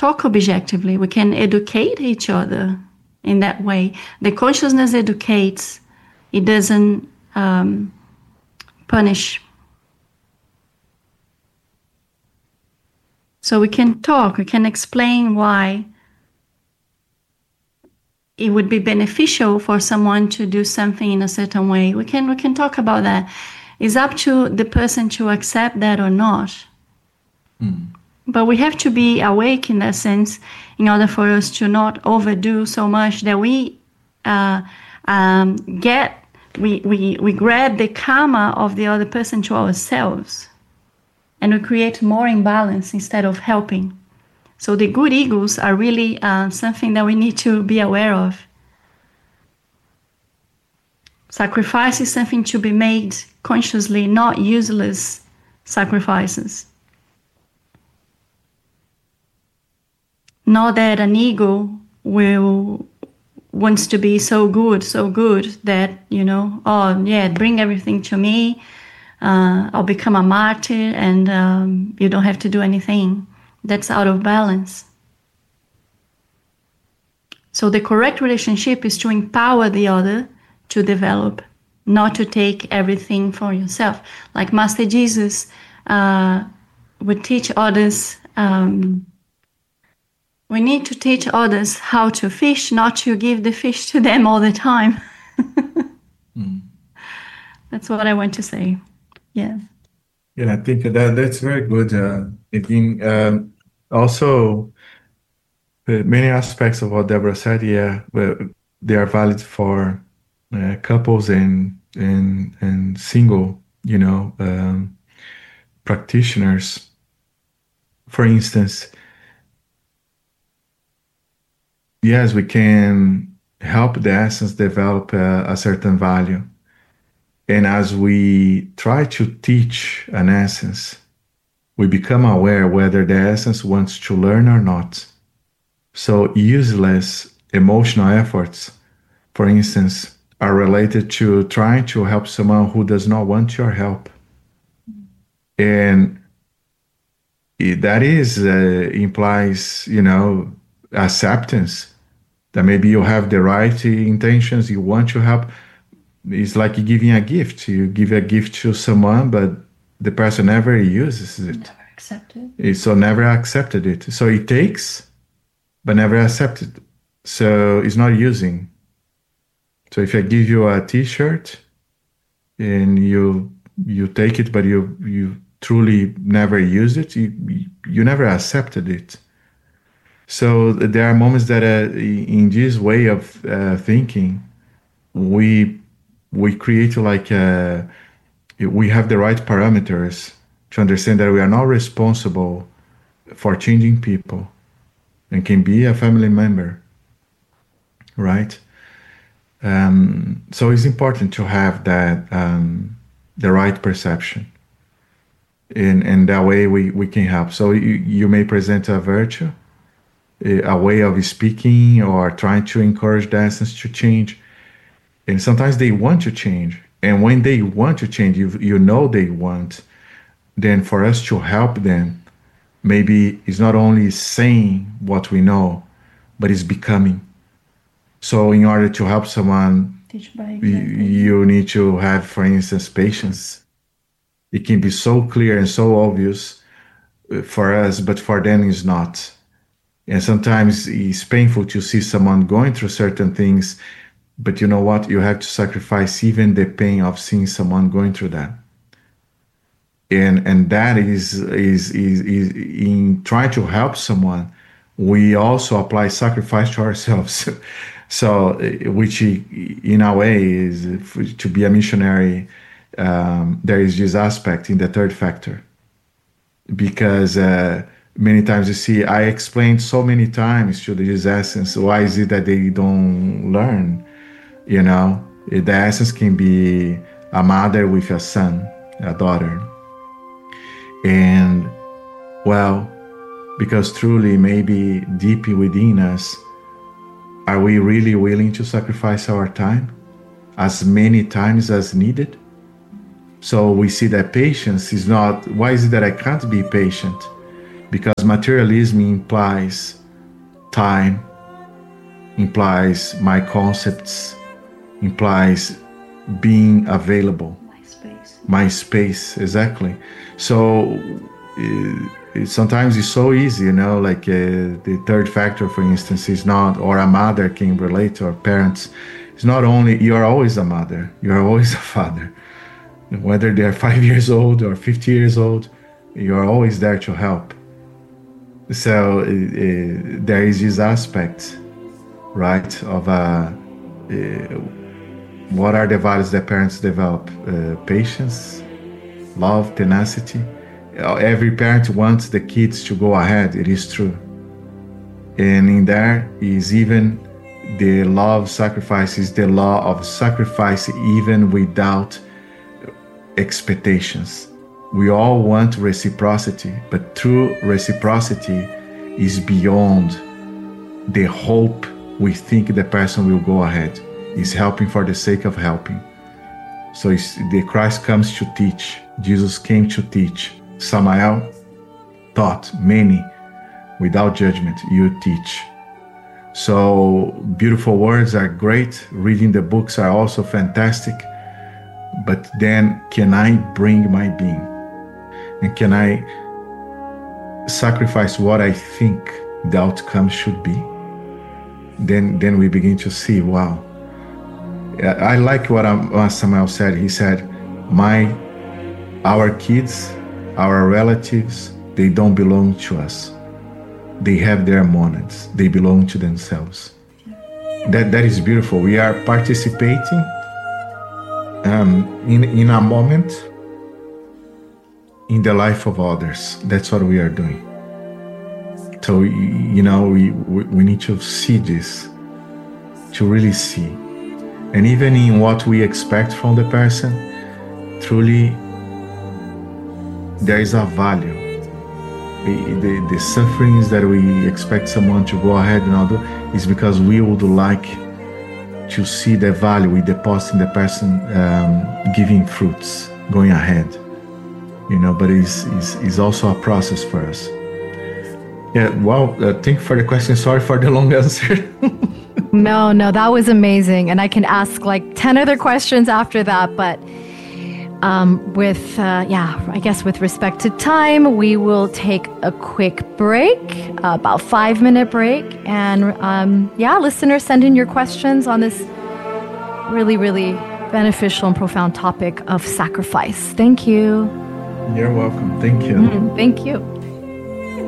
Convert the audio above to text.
talk objectively. We can educate each other in that way. The consciousness educates. It doesn't punish. So we can talk, we can explain why it would be beneficial for someone to do something in a certain way. We can talk about that. It's up to the person to accept that or not. But we have to be awake in that sense in order for us to not overdo so much that we grab the karma of the other person to ourselves. And we create more imbalance instead of helping. So the good egos are really something that we need to be aware of. Sacrifice is something to be made consciously, not useless sacrifices. Not that an ego wants to be so good that, bring everything to me. I'll become a martyr and you don't have to do anything. That's out of balance. So the correct relationship is to empower the other to develop, not to take everything for yourself. Like Master Jesus would teach others, we need to teach others how to fish, not to give the fish to them all the time. That's what I want to say. Yeah. Yeah, I think that's very good. Also, many aspects of what Deborah said, they are valid for couples and single, practitioners. For instance, yes, we can help the essence develop a certain value. And as we try to teach an essence, we become aware whether the essence wants to learn or not. So useless emotional efforts, for instance, are related to trying to help someone who does not want your help. And that implies, acceptance, that maybe you have the right intentions, you want to help. It's like giving a gift. You give a gift to someone, but the person never uses it. Never accepted it. So never accepted it. So it takes, but never accepted. So it's not using. So if I give you a T-shirt and you take it, but you truly never use it, you never accepted it. So there are moments that in this way of thinking, we create we have the right parameters to understand that we are not responsible for changing people and can be a family member, right? So it's important to have that the right perception, and that way we can help. So you may present a virtue, a way of speaking or trying to encourage the essence to change. And sometimes they want to change. And when they want to change, they want, then for us to help them, maybe it's not only saying what we know, but it's becoming. So in order to help someone, you need to have, for instance, patience. It can be so clear and so obvious for us, but for them it's not. And sometimes it's painful to see someone going through certain things. But you know what? You have to sacrifice even the pain of seeing someone going through that. And that is in trying to help someone, we also apply sacrifice to ourselves. So, which in a way is to be a missionary. There is this aspect in the third factor, because many times you see, I explained so many times to this essence, why is it that they don't learn? The essence can be a mother with a son, a daughter. And, because truly, maybe deep within us, are we really willing to sacrifice our time as many times as needed? So we see that patience is not, why is it that I can't be patient? because materialism implies time, implies my concepts, implies being available. My space, exactly. So sometimes it's so easy, like the third factor, for instance, is not, or a mother can relate to, or parents. It's not only, you are always a mother, you are always a father. Whether they are 5 years old or 50 years old, you are always there to help. So there is this aspect, right, of what are the values that parents develop? Patience, love, tenacity. Every parent wants the kids to go ahead, it is true. And in there is even the law of sacrifice, is the law of sacrifice even without expectations. We all want reciprocity, but true reciprocity is beyond the hope we think the person will go ahead. Is helping for the sake of helping. So the Christ comes to teach. Jesus came to teach. Samael taught many without judgment. You teach. So beautiful words are great. Reading the books are also fantastic. But then can I bring my being? And can I sacrifice what I think the outcome should be? Then we begin to see, wow. I like what Samael said. He said, our kids, our relatives, they don't belong to us. They have their monads. They belong to themselves. That is beautiful. We are participating in a moment in the life of others. That's what we are doing. So, we need to see this, to really see. And even in what we expect from the person, truly there is a value. The sufferings that we expect someone to go ahead and do is because we would like to see the value we deposit in the person giving fruits, going ahead. But it's also a process for us. Yeah, well, thank you for the question. Sorry for the long answer. No, that was amazing. And I can ask like 10 other questions after that. But I guess with respect to time, we will take a quick break, about 5-minute break. And listeners, send in your questions on this really, really beneficial and profound topic of sacrifice. Thank you. You're welcome. Thank you. Thank you.